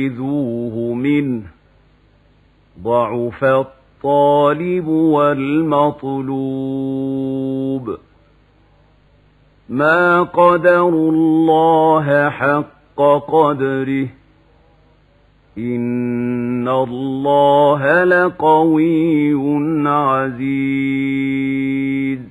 ذوه منه ضعف الطالب والمطلوب ما قدروا الله حق قدره إن الله لقوي عزيز